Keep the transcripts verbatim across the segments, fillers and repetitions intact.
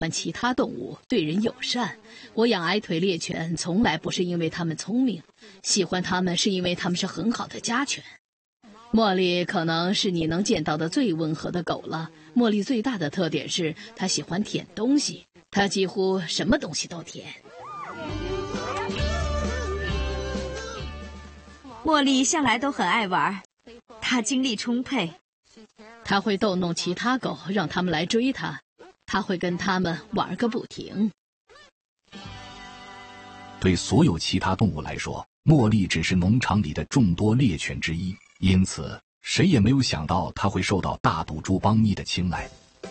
欢其他动物，对人友善。我养矮腿猎犬从来不是因为它们聪明，喜欢它们是因为它们是很好的家犬。茉莉可能是你能见到的最温和的狗了。茉莉最大的特点是它喜欢舔东西，它几乎什么东西都舔。 茉莉向来都很爱玩，她精力充沛。 她会逗弄其他狗，让它们来追她。她会跟它们玩个不停。 对所有其他动物来说，茉莉只是农场里的众多猎犬之一，因此谁也没有想到她会受到大毒猪邦尼的青睐。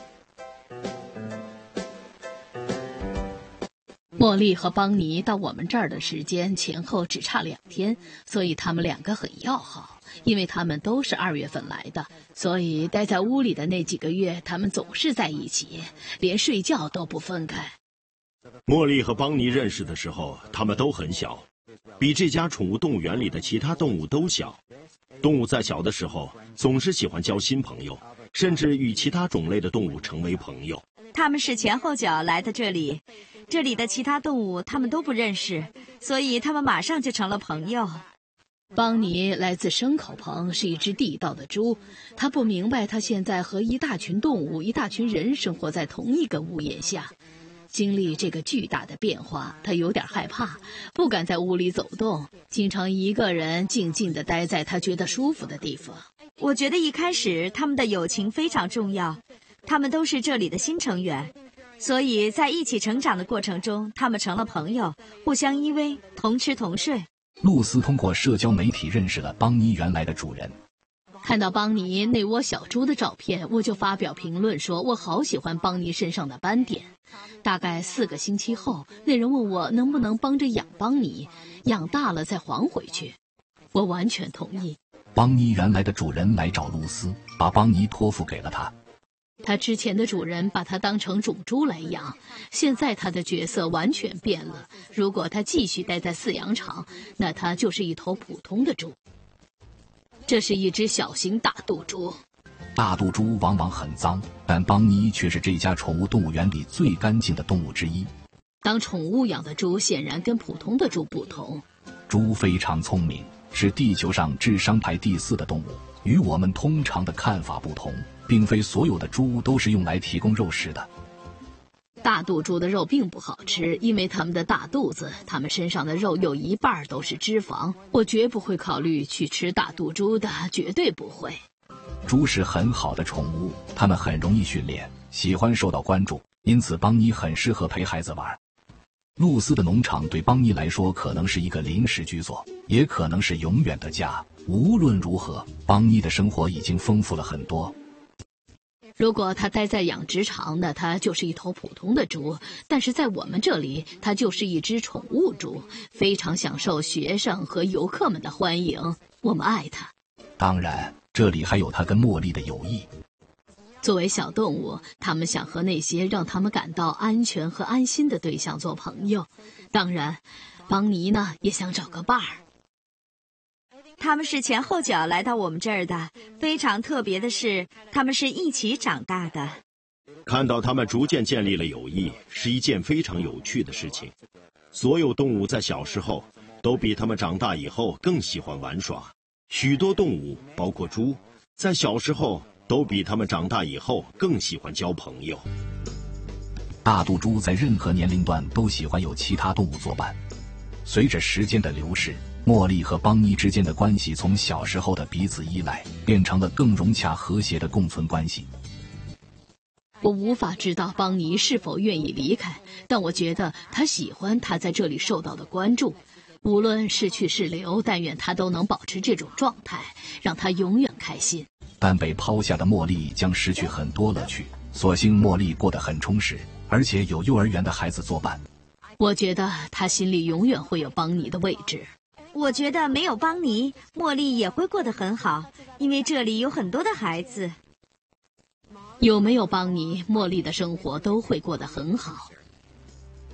茉莉和邦尼到我们这儿的时间前后只差两天，所以他们两个很要好。因为他们都是二月份来的，所以待在屋里的那几个月，他们总是在一起，连睡觉都不分开。 茉莉和邦尼认识的时候，他们都很小，比这家宠物动物园里的其他动物都小。动物在小的时候，总是喜欢交新朋友，甚至与其他种类的动物成为朋友。 他们是前后脚来的这里，这里的其他动物他们都不认识，所以他们马上就成了朋友。 邦尼来自牲口棚，是一只地道的猪。他不明白，他现在和一大群动物、一大群人生活在同一个屋檐下，经历这个巨大的变化，他有点害怕，不敢在屋里走动，经常一个人静静地待在他觉得舒服的地方。 我觉得一开始他们的友情非常重要，他们都是这里的新成员，所以在一起成长的过程中，他们成了朋友，互相依偎，同吃同睡。 露丝通过社交媒体认识了邦尼原来的主人。 看到邦尼那窝小猪的照片，我就发表评论说我好喜欢邦尼身上的斑点。大概四个星期后，那人问我能不能帮着养邦尼，养大了再还回去。我完全同意。 邦尼原来的主人来找露丝，把邦尼托付给了他。 他之前的主人把他当成种猪来养，现在他的角色完全变了。如果他继续待在饲养场，那他就是一头普通的猪。这是一只小型大肚猪。 大肚猪往往很脏，但邦尼却是这家宠物动物园里最干净的动物之一。 当宠物养的猪显然跟普通的猪不同。 猪非常聪明，是地球上智商排第四的动物。与我们通常的看法不同，并非所有的猪都是用来提供肉食的。 大肚猪的肉并不好吃，因为它们的大肚子，它们身上的肉有一半都是脂肪。我绝不会考虑去吃大肚猪的，绝对不会。 猪是很好的宠物，它们很容易训练，喜欢受到关注，因此邦尼很适合陪孩子玩。露丝的农场对邦尼来说可能是一个临时居所，也可能是永远的家。无论如何，邦尼的生活已经丰富了很多。 如果他待在养殖场，那他就是一头普通的猪，但是在我们这里，他就是一只宠物猪，非常享受学生和游客们的欢迎。我们爱他。 当然，这里还有他跟茉莉的友谊。 作为小动物，他们想和那些让他们感到安全和安心的对象做朋友。当然，邦尼呢也想找个伴儿。 他们是前后脚来到我们这儿的，非常特别的是，他们是一起长大的。 看到他们逐渐建立了友谊，是一件非常有趣的事情。所有动物在小时候都比他们长大以后更喜欢玩耍。许多动物，包括猪，在小时候都比他们长大以后更喜欢交朋友。 大肚猪在任何年龄段都喜欢有其他动物作伴。随着时间的流逝，茉莉和邦尼之间的关系从小时候的彼此依赖，变成了更融洽和谐的共存关系。 我无法知道邦尼是否愿意离开，但我觉得他喜欢他在这里受到的关注。无论是去是留，但愿他都能保持这种状态，让他永远开心。 但被抛下的茉莉将失去很多乐趣。所幸茉莉过得很充实，而且有幼儿园的孩子作伴。 我觉得他心里永远会有邦尼的位置。 我觉得没有邦尼，茉莉也会过得很好，因为这里有很多的孩子。 有没有邦尼，茉莉的生活都会过得很好。